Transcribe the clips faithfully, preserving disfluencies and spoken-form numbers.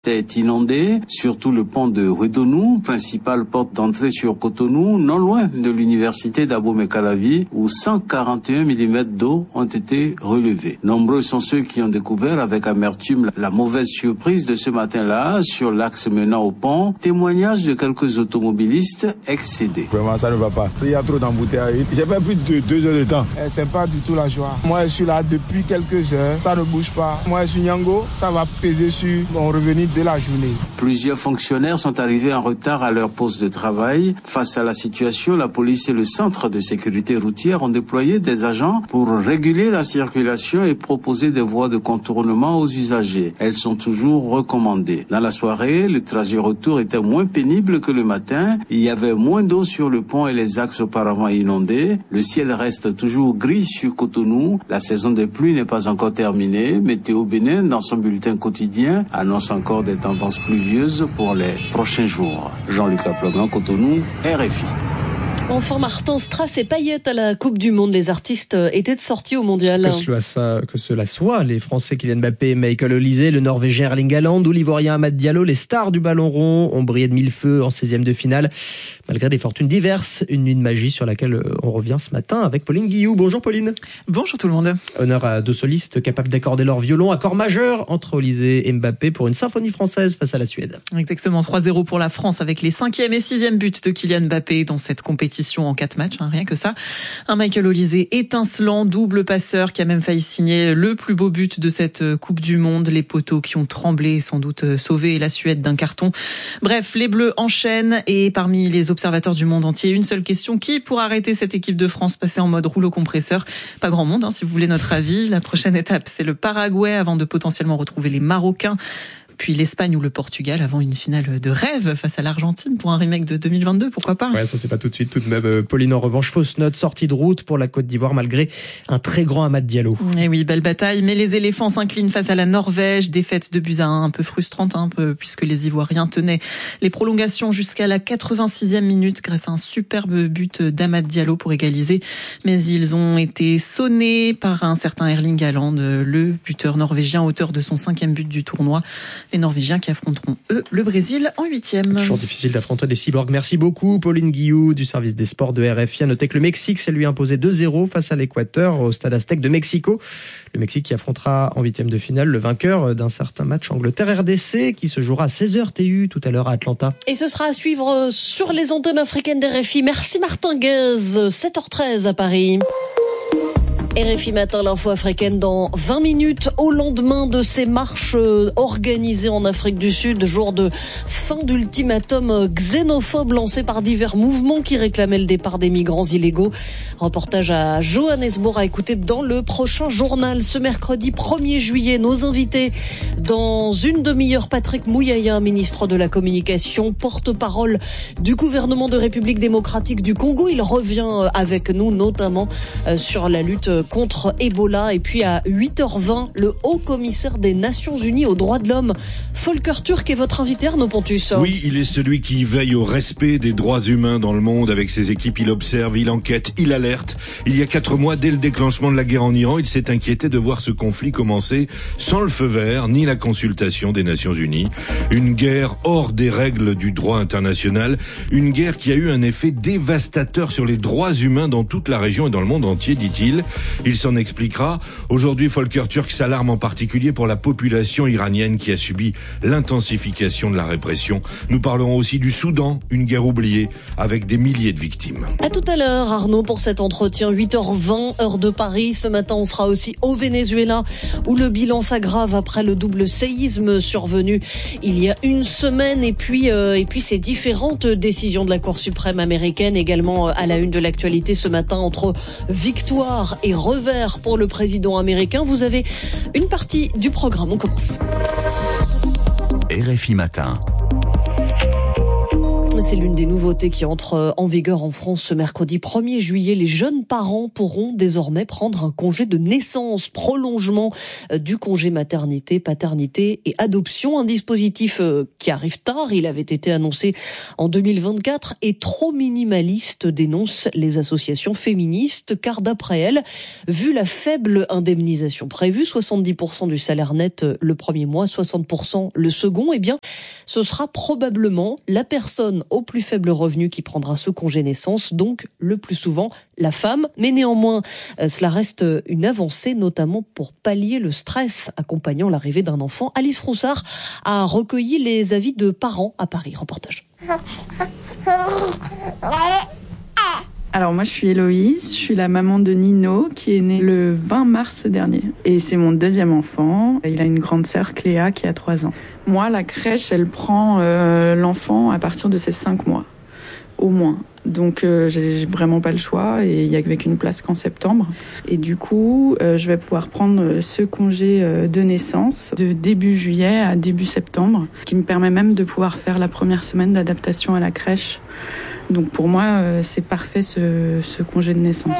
est inondé, surtout le pont de Ouédonou, principale porte d'entrée sur Cotonou, non loin de l'université d'Abomey-Calavi, où cent quarante et un millimètres d'eau ont été relevés. Nombreux sont ceux qui ont découvert avec amertume la mauvaise surprise de ce matin-là sur l'axe menant au pont. Témoignage de quelques automobilistes excédés. Vraiment, ça ne va pas. Il y a trop d'embouteillages. J'ai fait plus de deux heures de temps. Eh, c'est pas du tout la joie. Moi, je suis là depuis quelques heures. Ça ne bouge pas. Moi, je suis Nyango. Ça va peser sur mon revenu de la journée. Plusieurs fonctionnaires sont arrivés en retard à leur poste de travail. Face à la situation, la police et le centre de sécurité routière ont déployé des agents pour réguler la circulation et proposer des voies de contournement aux usagers. Elles sont toujours recommandées. Dans la soirée, le trajet retour était moins pénible que le matin. Il y avait moins d'eau sur le pont et les axes auparavant inondés. Le ciel reste toujours gris sur Cotonou. La saison des pluies n'est pas encore terminée. Météo Bénin, dans son bulletin quotidien, annonce encore des tendances pluvieuses pour les prochains jours. Jean-Luc Aplogan, Cotonou, R F I. Enfin, Martin Strass et Payet à la Coupe du Monde. Les artistes étaient de sortie au Mondial. Que cela, ça, que cela soit, les Français Kylian Mbappé, Michael Olise, le Norvégien Erling Haaland ou l'Ivoirien Amad Diallo, les stars du ballon rond ont brillé de mille feux en seizième de finale. Malgré des fortunes diverses, une nuit de magie sur laquelle on revient ce matin avec Pauline Guillou. Bonjour Pauline. Bonjour tout le monde. Honneur à deux solistes capables d'accorder leur violon. Accord majeur entre Olise et Mbappé pour une symphonie française face à la Suède. Exactement, trois zéro pour la France avec les cinquième et sixième buts de Kylian Mbappé dans cette compétition en quatre matchs, hein, rien que ça. Un Michael Olise étincelant, double passeur qui a même failli signer le plus beau but de cette Coupe du Monde. Les poteaux qui ont tremblé, sans doute sauvé la Suède d'un carton. Bref, les Bleus enchaînent et parmi les observateurs du monde entier, une seule question: qui pourra arrêter cette équipe de France passée en mode rouleau compresseur? Pas grand monde, hein, si vous voulez notre avis. La prochaine étape, c'est le Paraguay avant de potentiellement retrouver les Marocains. Puis l'Espagne ou le Portugal avant une finale de rêve face à l'Argentine pour un remake de deux mille vingt-deux, pourquoi pas? Ouais, ça c'est pas tout de suite tout de même. Pauline, en revanche, fausse note, sortie de route pour la Côte d'Ivoire malgré un très grand Amad Diallo. Et oui, belle bataille, mais les éléphants s'inclinent face à la Norvège, défaite de buts à un, un peu frustrante, hein, un peu, puisque les Ivoiriens tenaient les prolongations jusqu'à la quatre-vingt-sixième minute grâce à un superbe but d'Amad Diallo pour égaliser. Mais ils ont été sonnés par un certain Erling Haaland, le buteur norvégien, auteur de son cinquième but du tournoi. Les Norvégiens qui affronteront, eux, le Brésil en huitième. Toujours difficile d'affronter des cyborgs. Merci beaucoup, Pauline Guillou, du service des sports de R F I. À noter que le Mexique s'est lui imposé deux zéro face à l'Équateur au Stade Aztec de Mexico. Le Mexique qui affrontera en huitième de finale le vainqueur d'un certain match Angleterre-R D C qui se jouera à seize heures T U tout à l'heure à Atlanta. Et ce sera à suivre sur les antennes africaines d'R F I. Merci Martin Guez, sept heures treize à Paris. R F I Matin, l'info africaine dans vingt minutes au lendemain de ces marches organisées en Afrique du Sud, jour de fin d'ultimatum xénophobe lancé par divers mouvements qui réclamaient le départ des migrants illégaux. Reportage à Johannesburg à écouter dans le prochain journal. Ce mercredi premier juillet, nos invités dans une demi-heure, Patrick Mouyaya, ministre de la Communication, porte-parole du gouvernement de République démocratique du Congo. Il revient avec nous notamment sur la lutte contre Ebola. Et puis à huit heures vingt, le haut-commissaire des Nations Unies aux droits de l'homme, Volker Turk, est votre invité, Arnaud Pontus. Oui, il est celui qui veille au respect des droits humains dans le monde. Avec ses équipes, il observe, il enquête, il alerte. Il y a quatre mois, dès le déclenchement de la guerre en Iran, il s'est inquiété de voir ce conflit commencer sans le feu vert ni la consultation des Nations Unies. Une guerre hors des règles du droit international. Une guerre qui a eu un effet dévastateur sur les droits humains dans toute la région et dans le monde entier, dit-il. Il s'en expliquera. Aujourd'hui, Volker Turk s'alarme en particulier pour la population iranienne qui a subi l'intensification de la répression. Nous parlerons aussi du Soudan, une guerre oubliée, avec des milliers de victimes. À tout à l'heure, Arnaud, pour cet entretien. huit heures vingt, heure de Paris. Ce matin, on sera aussi au Venezuela, où le bilan s'aggrave après le double séisme survenu il y a une semaine. Et puis, euh, et puis ces différentes décisions de la Cour suprême américaine, également à la une de l'actualité ce matin, entre victoire et revers pour le président américain. Vous avez une partie du programme. On commence. R F I Matin. C'est l'une des nouveautés qui entre en vigueur en France ce mercredi premier juillet. Les jeunes parents pourront désormais prendre un congé de naissance, prolongement du congé maternité, paternité et adoption. Un dispositif qui arrive tard. Il avait été annoncé en deux mille vingt-quatre et trop minimaliste, dénoncent les associations féministes, car d'après elles, vu la faible indemnisation prévue, soixante-dix pour cent du salaire net le premier mois, soixante pour cent le second, eh bien, ce sera probablement la personne au plus faible revenu qui prendra ce congé naissance, donc le plus souvent la femme. Mais néanmoins, cela reste une avancée, notamment pour pallier le stress accompagnant l'arrivée d'un enfant. Alice Froussard a recueilli les avis de parents à Paris. Reportage. Alors moi je suis Héloïse, je suis la maman de Nino qui est né le vingt mars dernier. Et c'est mon deuxième enfant, il a une grande sœur Cléa qui a trois ans. Moi la crèche elle prend euh, l'enfant à partir de ses cinq mois, au moins. Donc euh, j'ai vraiment pas le choix et il y a avec une place qu'en septembre. Et du coup euh, je vais pouvoir prendre ce congé euh, de naissance de début juillet à début septembre. Ce qui me permet même de pouvoir faire la première semaine d'adaptation à la crèche. Donc pour moi, euh, c'est parfait ce, ce congé de naissance.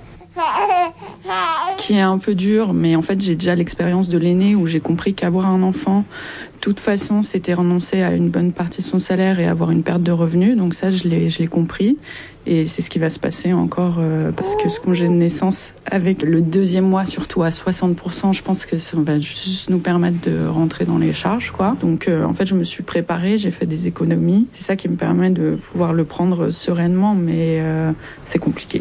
Ce qui est un peu dur, mais en fait j'ai déjà l'expérience de l'aîné où j'ai compris qu'avoir un enfant, de toute façon, c'était renoncer à une bonne partie de son salaire et avoir une perte de revenus. Donc ça, je l'ai, je l'ai compris. Et c'est ce qui va se passer encore euh, parce que ce congé de naissance, avec le deuxième mois surtout à soixante pour cent, je pense que ça va juste nous permettre de rentrer dans les charges, quoi. Donc euh, en fait, je me suis préparée, j'ai fait des économies. C'est ça qui me permet de pouvoir le prendre sereinement, mais euh, c'est compliqué.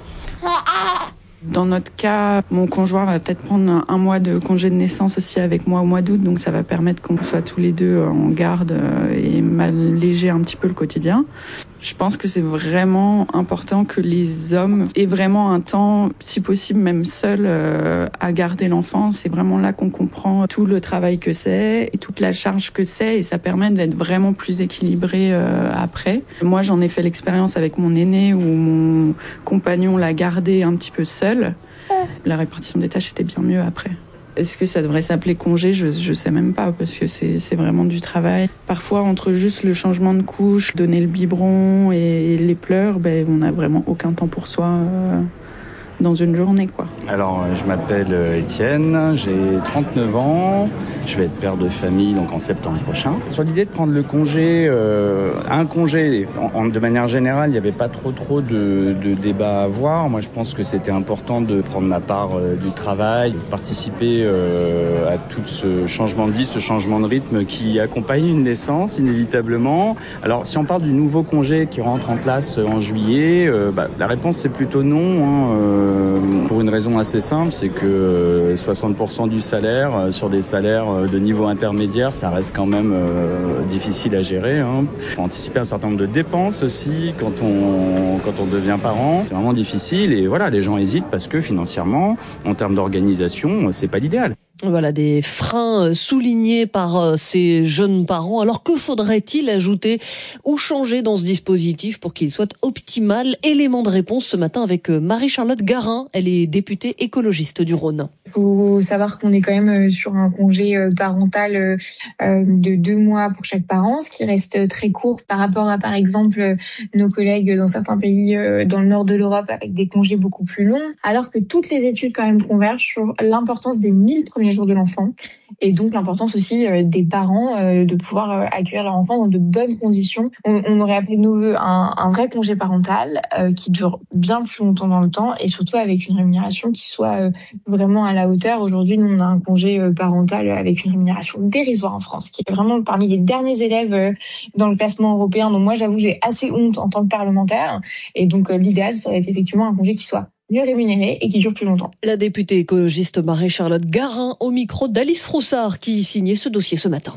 Dans notre cas, mon conjoint va peut-être prendre un, un mois de congé de naissance aussi avec moi au mois d'août, donc ça va permettre qu'on soit tous les deux en garde et m'alléger un petit peu le quotidien. Je pense que c'est vraiment important que les hommes aient vraiment un temps, si possible même seul, euh, à garder l'enfant. C'est vraiment là qu'on comprend tout le travail que c'est et toute la charge que c'est, et ça permet d'être vraiment plus équilibré euh, après. Moi, j'en ai fait l'expérience avec mon aîné où mon compagnon l'a gardé un petit peu seul. La répartition des tâches était bien mieux après. Est-ce que ça devrait s'appeler congé ? Je je sais même pas, parce que c'est c'est vraiment du travail. Parfois, entre juste le changement de couche, donner le biberon et les pleurs, ben on n'a vraiment aucun temps pour soi euh, dans une journée, quoi. Alors, je m'appelle Étienne, j'ai trente-neuf ans, je vais être père de famille donc en septembre prochain. Sur l'idée de prendre le congé, euh, un congé, en, en, de manière générale, il n'y avait pas trop trop de, de débats à avoir. Moi, je pense que c'était important de prendre ma part euh, du travail, de participer euh, à tout ce changement de vie, ce changement de rythme qui accompagne une naissance, inévitablement. Alors, si on parle du nouveau congé qui rentre en place en juillet, euh, bah, la réponse c'est plutôt non, hein, euh, pour une raison assez simple, c'est que soixante pour cent du salaire sur des salaires de niveau intermédiaire, ça reste quand même euh, difficile à gérer. Hein. Faut anticiper un certain nombre de dépenses aussi quand on quand on devient parent. C'est vraiment difficile et voilà, les gens hésitent parce que financièrement, en termes d'organisation, c'est pas l'idéal. Voilà des freins soulignés par ces jeunes parents. Alors que faudrait-il ajouter ou changer dans ce dispositif pour qu'il soit optimal ? Élément de réponse ce matin avec Marie-Charlotte Garin. Elle est députée écologiste du Rhône. Il faut savoir qu'on est quand même sur un congé parental de deux mois pour chaque parent, ce qui reste très court par rapport à, par exemple, nos collègues dans certains pays dans le nord de l'Europe avec des congés beaucoup plus longs, alors que toutes les études quand même convergent sur l'importance des mille premiers jours de l'enfant et donc l'importance aussi des parents de pouvoir accueillir leur enfant dans de bonnes conditions. On, on aurait appelé de nos voeux un, un vrai congé parental qui dure bien plus longtemps dans le temps et surtout avec une rémunération qui soit vraiment à la hauteur. Aujourd'hui, nous, on a un congé parental avec une rémunération dérisoire en France, qui est vraiment parmi les derniers élèves dans le classement européen. Donc moi, j'avoue, j'ai assez honte en tant que parlementaire. Et donc, l'idéal serait effectivement un congé qui soit mieux rémunéré et qui dure plus longtemps. La députée écologiste Marie-Charlotte Garin au micro d'Alice Froussard qui signait ce dossier ce matin.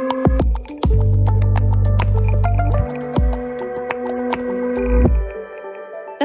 La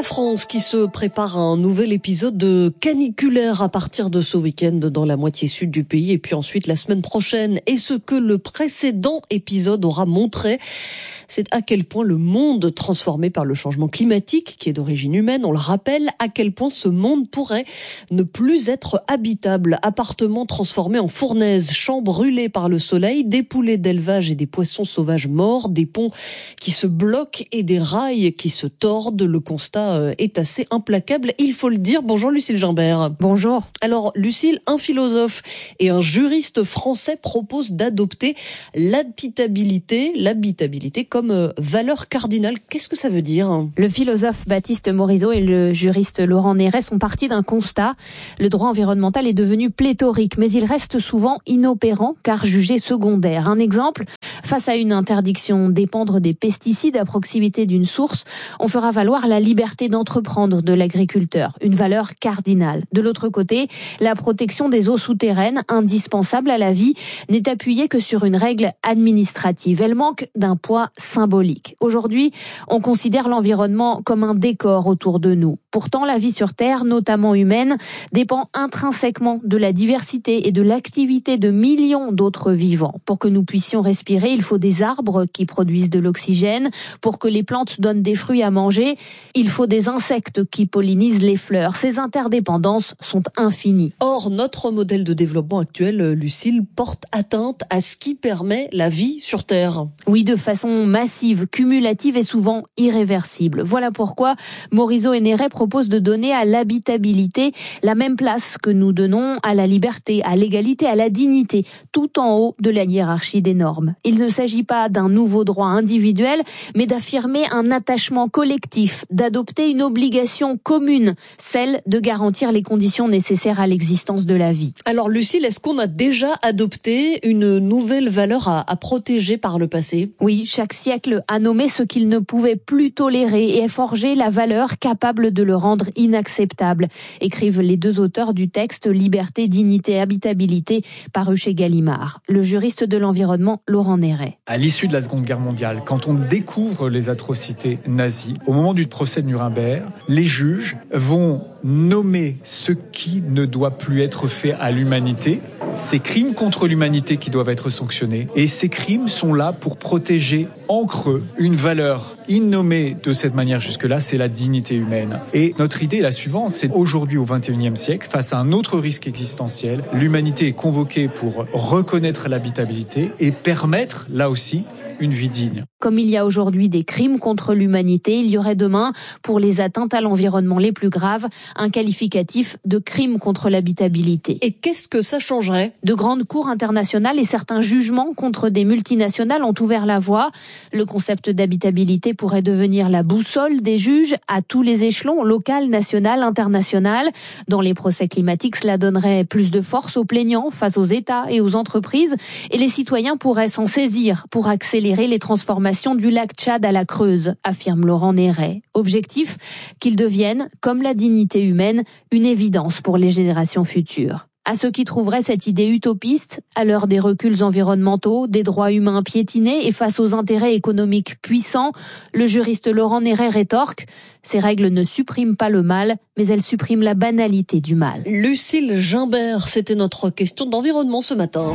France qui se prépare à un nouvel épisode de caniculaire à partir de ce week-end dans la moitié sud du pays et puis ensuite la semaine prochaine. Et ce que le précédent épisode aura montré, c'est à quel point le monde transformé par le changement climatique, qui est d'origine humaine, on le rappelle, à quel point ce monde pourrait ne plus être habitable. Appartements transformés en fournaises, champs brûlés par le soleil, des poulets d'élevage et des poissons sauvages morts, des ponts qui se bloquent et des rails qui se tordent. Le constat est assez implacable, il faut le dire. Bonjour Lucille Gimbert. Bonjour. Alors Lucille, un philosophe et un juriste français proposent d'adopter l'habitabilité, l'habitabilité comme valeur cardinale. Qu'est-ce que ça veut dire ? Le philosophe Baptiste Morisot et le juriste Laurent Néret sont partis d'un constat. Le droit environnemental est devenu pléthorique, mais il reste souvent inopérant car jugé secondaire. Un exemple, face à une interdiction d'épandre des pesticides à proximité d'une source, on fera valoir la liberté d'entreprendre de l'agriculteur, une valeur cardinale. De l'autre côté, la protection des eaux souterraines, indispensable à la vie, n'est appuyée que sur une règle administrative. Elle manque d'un poids symbolique. Aujourd'hui, on considère l'environnement comme un décor autour de nous. Pourtant, la vie sur Terre, notamment humaine, dépend intrinsèquement de la diversité et de l'activité de millions d'autres vivants. Pour que nous puissions respirer, il faut des arbres qui produisent de l'oxygène. Pour que les plantes donnent des fruits à manger, il faut des insectes qui pollinisent les fleurs. Ces interdépendances sont infinies. Or, notre modèle de développement actuel, Lucille, porte atteinte à ce qui permet la vie sur Terre. Oui, de façon massive, cumulative et souvent irréversible. Voilà pourquoi Morisot et Néret proposent de donner à l'habitabilité la même place que nous donnons à la liberté, à l'égalité, à la dignité, tout en haut de la hiérarchie des normes. Il ne s'agit pas d'un nouveau droit individuel, mais d'affirmer un attachement collectif, d'adopter une obligation commune, celle de garantir les conditions nécessaires à l'existence de la vie. Alors Lucille, est-ce qu'on a déjà adopté une nouvelle valeur à, à protéger par le passé ? Oui, chaque siècle a nommé ce qu'il ne pouvait plus tolérer et a forgé la valeur capable de le rendre inacceptable, écrivent les deux auteurs du texte Liberté, dignité, habitabilité, paru chez Gallimard. Le juriste de l'environnement, Laurent Néret. À l'issue de la Seconde Guerre mondiale, quand on découvre les atrocités nazies, au moment du procès de Nuremberg, les juges vont nommer ce qui ne doit plus être fait à l'humanité, ces crimes contre l'humanité qui doivent être sanctionnés, et ces crimes sont là pour protéger en creux une valeur innommée de cette manière jusque-là, c'est la dignité humaine. Et notre idée est la suivante, c'est aujourd'hui au vingt et unième siècle, face à un autre risque existentiel, l'humanité est convoquée pour reconnaître l'habitabilité et permettre, là aussi, une vie digne. Comme il y a aujourd'hui des crimes contre l'humanité, il y aurait demain, pour les atteintes à l'environnement les plus graves, un qualificatif de crime contre l'habitabilité. Et qu'est-ce que ça changerait ? De grandes cours internationales et certains jugements contre des multinationales ont ouvert la voie. Le concept d'habitabilité pourrait devenir la boussole des juges à tous les échelons, local, national, international. Dans les procès climatiques, cela donnerait plus de force aux plaignants face aux États et aux entreprises, et les citoyens pourraient s'en saisir pour accélérer les transformations du lac Tchad à la Creuse, affirme Laurent Néret. Objectif, qu'ils deviennent, comme la dignité humaine, une évidence pour les générations futures. À ceux qui trouveraient cette idée utopiste, à l'heure des reculs environnementaux, des droits humains piétinés et face aux intérêts économiques puissants, le juriste Laurent Néret rétorque « Ces règles ne suppriment pas le mal, mais elles suppriment la banalité du mal ». Lucille Gimbert, c'était notre question d'environnement ce matin.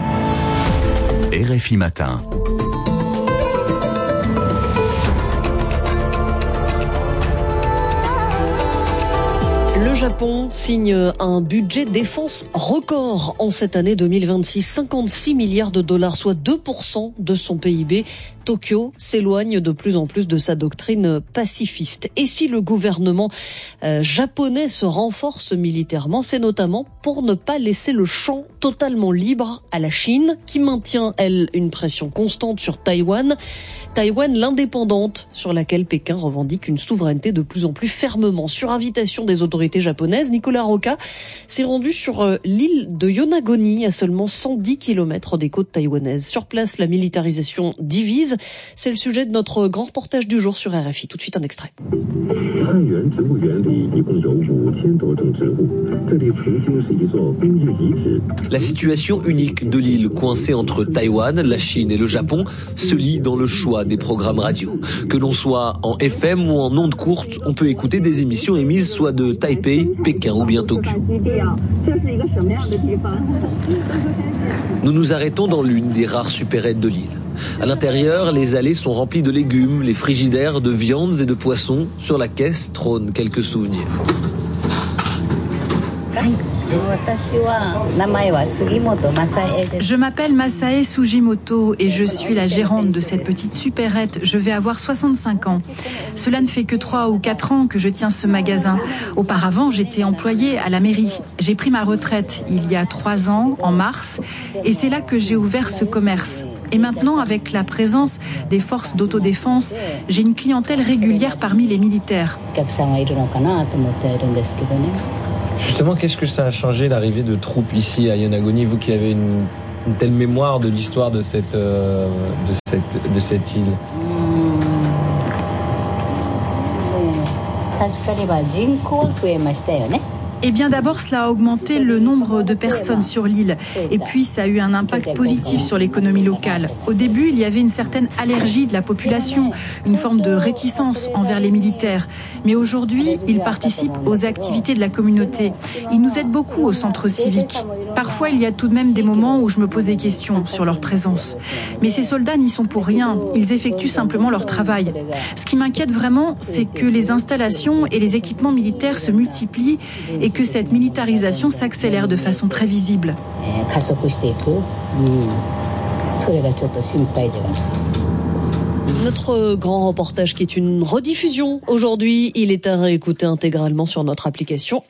R F I Matin. Le Japon signe un budget défense record en cette année deux mille vingt-six, cinquante-six milliards de dollars, soit deux pour cent de son P I B. Tokyo s'éloigne de plus en plus de sa doctrine pacifiste. Et si le gouvernement euh, japonais se renforce militairement, c'est notamment pour ne pas laisser le champ totalement libre à la Chine, qui maintient, elle, une pression constante sur Taïwan. Taïwan, l'indépendante, sur laquelle Pékin revendique une souveraineté de plus en plus fermement. Sur invitation des autorités japonaises, Nicolas Roca s'est rendu sur euh, l'île de Yonaguni, à seulement cent dix kilomètres des côtes taïwanaises. Sur place, la militarisation divise. C'est le sujet de notre grand reportage du jour sur R F I. Tout de suite, un extrait. La situation unique de l'île, coincée entre Taïwan, la Chine et le Japon, se lie dans le choix des programmes radio. Que l'on soit en F M ou en ondes courtes, on peut écouter des émissions émises soit de Taipei, Pékin ou bien Tokyo. Nous nous arrêtons dans l'une des rares supérettes de l'île. À l'intérieur, les allées sont remplies de légumes, les frigidaires de viandes et de poissons. Sur la caisse trônent quelques souvenirs. Je m'appelle Masae Sugimoto et je suis la gérante de cette petite supérette. Je vais avoir soixante-cinq ans. Cela ne fait que trois ou quatre ans que je tiens ce magasin. Auparavant, j'étais employée à la mairie. J'ai pris ma retraite il y a trois ans, en mars, et c'est là que j'ai ouvert ce commerce. Et maintenant, avec la présence des forces d'autodéfense, j'ai une clientèle régulière parmi les militaires. Justement, qu'est-ce que ça a changé l'arrivée de troupes ici à Yonaguni, vous qui avez une, une telle mémoire de l'histoire de cette, euh, de cette, de cette île? Eh bien d'abord, cela a augmenté le nombre de personnes sur l'île et puis ça a eu un impact positif sur l'économie locale. Au début, il y avait une certaine allergie de la population, une forme de réticence envers les militaires. Mais aujourd'hui, ils participent aux activités de la communauté. Ils nous aident beaucoup au centre civique. Parfois, il y a tout de même des moments où je me pose des questions sur leur présence. Mais ces soldats n'y sont pour rien. Ils effectuent simplement leur travail. Ce qui m'inquiète vraiment, c'est que les installations et les équipements militaires se multiplient et que cette militarisation s'accélère de façon très visible. Notre grand reportage qui est une rediffusion aujourd'hui, il est à réécouter intégralement sur notre application